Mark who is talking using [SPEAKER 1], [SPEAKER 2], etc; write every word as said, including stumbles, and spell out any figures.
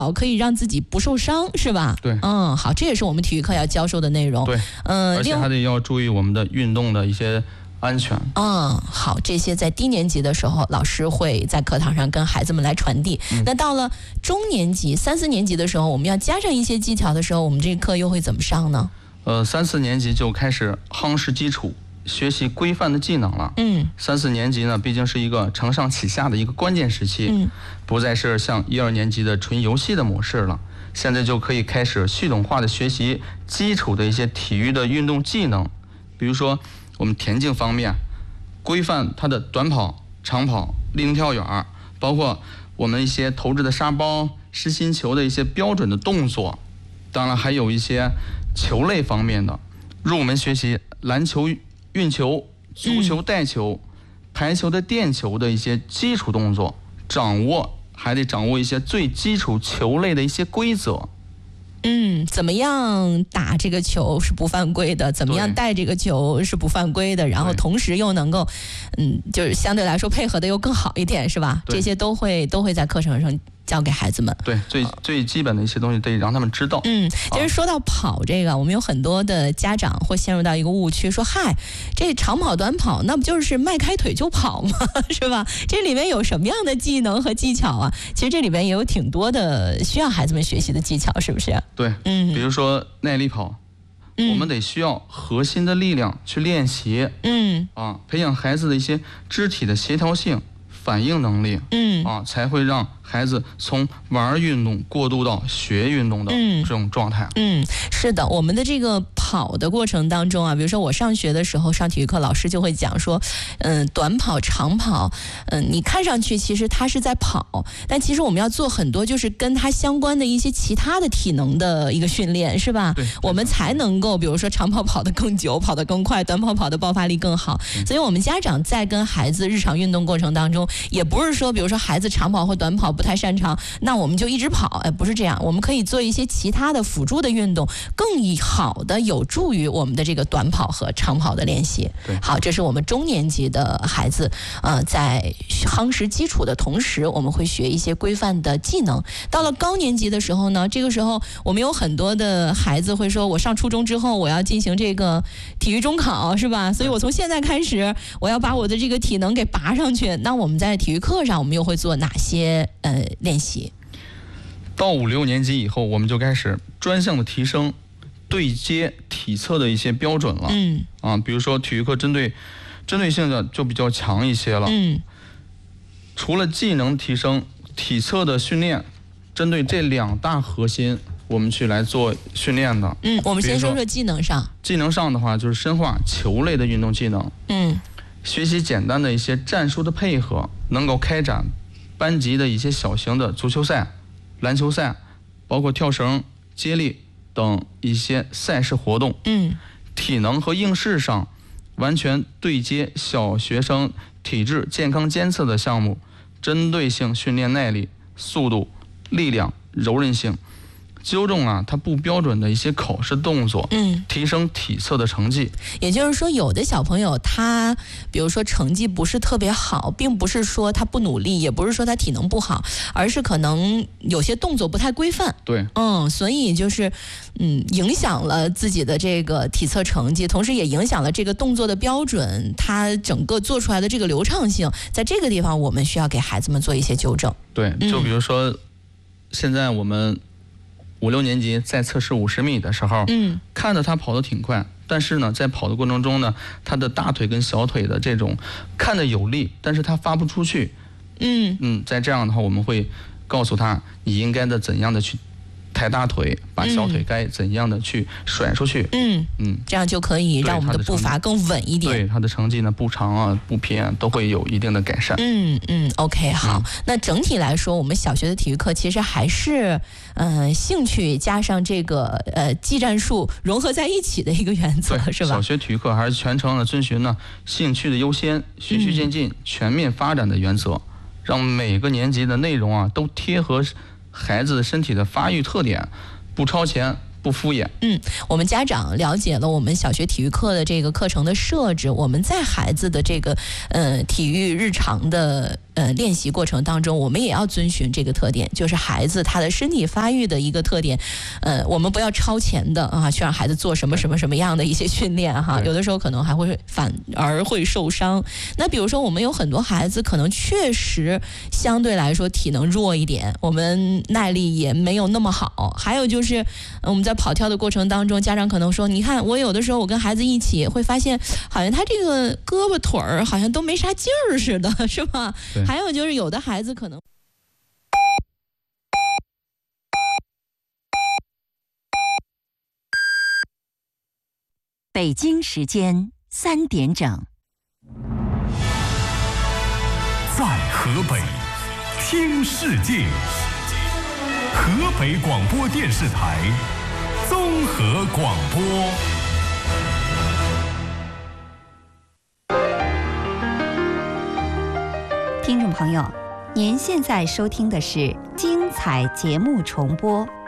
[SPEAKER 1] 可以让自己不受伤，是吧？
[SPEAKER 2] 对，
[SPEAKER 1] 嗯，好，这也是我们体育课要教授的内容。
[SPEAKER 2] 对，嗯，而且还得要注意我们的运动的一些安全。
[SPEAKER 1] 嗯，好，这些在低年级的时候，老师会在课堂上跟孩子们来传递。嗯、那到了中年级、三四年级的时候，我们要加上一些技巧的时候，我们这课又会怎么上呢？
[SPEAKER 2] 呃，三四年级就开始夯实基础，学习规范的技能了。
[SPEAKER 1] 嗯，
[SPEAKER 2] 三四年级呢，毕竟是一个承上启下的一个关键时期，
[SPEAKER 1] 嗯，
[SPEAKER 2] 不再是像一二年级的纯游戏的模式了。现在就可以开始系统化的学习基础的一些体育的运动技能，比如说我们田径方面，规范它的短跑、长跑、立定跳远，包括我们一些投掷的沙包、实心球的一些标准的动作。当然还有一些球类方面的，入门学习篮球运球、足球带球、排球的垫球的一些基础动作，掌握还得掌握一些最基础球类的一些规则。
[SPEAKER 1] 嗯，怎么样打这个球是不犯规的，怎么样带这个球是不犯规的，然后同时又能够嗯，就是相对来说配合的又更好一点，是吧？这些都会都会在课程上教给孩子们。
[SPEAKER 2] 对，最最基本的一些东西得让他们知道。
[SPEAKER 1] 嗯，其实说到跑这个，我们有很多的家长会陷入到一个误区，说嗨，这长跑短跑那不就是迈开腿就跑吗？是吧？这里面有什么样的技能和技巧啊？其实这里面也有挺多的需要孩子们学习的技巧，是不是？
[SPEAKER 2] 对，嗯，比如说耐力跑，嗯、我们得需要核心的力量去练习，
[SPEAKER 1] 嗯，
[SPEAKER 2] 啊，培养孩子的一些肢体的协调性、反应能力，
[SPEAKER 1] 嗯，
[SPEAKER 2] 啊，才会让孩子从玩运动过渡到学运动的这种状态。
[SPEAKER 1] 嗯，是的，我们的这个跑的过程当中啊，比如说我上学的时候上体育课，老师就会讲说，嗯，短跑、长跑，嗯，你看上去其实他是在跑，但其实我们要做很多就是跟他相关的一些其他的体能的一个训练，是吧？
[SPEAKER 2] 对，
[SPEAKER 1] 我们才能够，比如说长跑跑得更久，跑得更快，短跑跑得爆发力更好。所以我们家长在跟孩子日常运动过程当中，也不是说，比如说孩子长跑或短跑不太擅长，那我们就一直跑，哎，不是这样，我们可以做一些其他的辅助的运动，更好的有助于我们的这个短跑和长跑的练习。
[SPEAKER 2] 对，
[SPEAKER 1] 好，这是我们中年级的孩子，呃，在夯实基础的同时，我们会学一些规范的技能。到了高年级的时候呢，这个时候我们有很多的孩子会说，我上初中之后我要进行这个体育中考，是吧？所以我从现在开始，我要把我的这个体能给拔上去。那我们在体育课上，我们又会做哪些呃练习？
[SPEAKER 2] 到五六年级以后，我们就开始专项的提升对接体测的一些标准了。
[SPEAKER 1] 嗯，
[SPEAKER 2] 啊，比如说体育课针对针对性的就比较强一些了。
[SPEAKER 1] 嗯，
[SPEAKER 2] 除了技能提升，体测的训练，针对这两大核心，我们去来做训练的。
[SPEAKER 1] 嗯，我们先说说技能上。
[SPEAKER 2] 技能上的话，就是深化球类的运动技能。
[SPEAKER 1] 嗯，
[SPEAKER 2] 学习简单的一些战术的配合，能够开展班级的一些小型的足球赛、篮球赛，包括跳绳、接力等一些赛事活动。
[SPEAKER 1] 嗯，
[SPEAKER 2] 体能和应试上完全对接小学生体质健康监测的项目，针对性训练耐力、速度、力量、柔韧性，纠正啊它不标准的一些考试动作，
[SPEAKER 1] 嗯，
[SPEAKER 2] 提升体测的成绩。
[SPEAKER 1] 也就是说，有的小朋友他比如说成绩不是特别好，并不是说他不努力，也不是说他体能不好，而是可能有些动作不太规范。
[SPEAKER 2] 对，
[SPEAKER 1] 嗯，所以就是嗯影响了自己的这个体测成绩，同时也影响了这个动作的标准，他整个做出来的这个流畅性，在这个地方我们需要给孩子们做一些纠正。
[SPEAKER 2] 对，就比如说、嗯、现在我们五六年级在测试五十米的时候，
[SPEAKER 1] 嗯，
[SPEAKER 2] 看着他跑得挺快，但是呢，在跑的过程中呢，他的大腿跟小腿的这种看着有力，但是他发不出去。
[SPEAKER 1] 嗯
[SPEAKER 2] 嗯，在这样的话，我们会告诉他，你应该的怎样的去抬大腿，把小腿该怎样的去甩出去。
[SPEAKER 1] 嗯
[SPEAKER 2] 嗯，
[SPEAKER 1] 这样就可以让我们的步伐更稳一点。
[SPEAKER 2] 对，他的成绩呢不长啊不偏、啊、都会有一定的改善。
[SPEAKER 1] 嗯嗯 ，OK， 好、嗯。那整体来说，我们小学的体育课其实还是呃兴趣加上这个呃技战术融合在一起的一个原则，是吧？
[SPEAKER 2] 小学体育课还是全程的遵循呢兴趣的优先、循序渐进、嗯、全面发展的原则，让每个年级的内容啊都贴合孩子的身体的发育特点，不超前不敷衍。
[SPEAKER 1] 嗯，我们家长了解了我们小学体育课的这个课程的设置，我们在孩子的这个呃体育日常的呃练习过程当中，我们也要遵循这个特点，就是孩子他的身体发育的一个特点。呃，我们不要超前的啊，去让孩子做什么什么什么样的一些训练哈，有的时候可能还会反而会受伤。那比如说，我们有很多孩子可能确实相对来说体能弱一点，我们耐力也没有那么好。还有就是，我们在跑跳的过程当中，家长可能说，你看我有的时候我跟孩子一起会发现，好像他这个胳膊腿儿好像都没啥劲儿似的，是吧？还有就是有的孩子可能。
[SPEAKER 3] 北京时间三点整，
[SPEAKER 4] 在河北听世界，河北广播电视台综合广播。
[SPEAKER 3] 听众朋友，您现在收听的是精彩节目重播。